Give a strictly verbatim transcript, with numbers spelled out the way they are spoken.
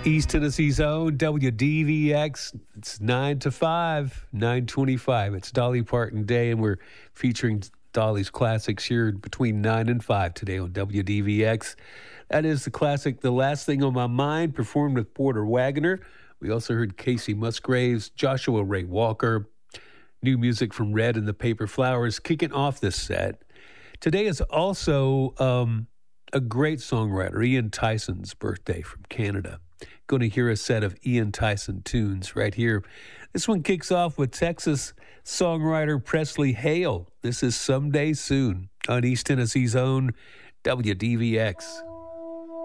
East Tennessee's own W D V X. It's nine to five, nine twenty-five. It's Dolly Parton Day, and we're featuring Dolly's classics here between nine and five today on W D V X. That is the classic The Last Thing on My Mind, performed with Porter Wagoner. We also heard Casey Musgraves, Joshua Ray Walker, new music from Red and the Paper Flowers kicking off this set. Today is also um, a great songwriter, Ian Tyson's birthday from Canada. Going to hear a set of Ian Tyson tunes right here. This one kicks off with Texas songwriter Presley Hale. This is Someday Soon on East Tennessee's own W D V X.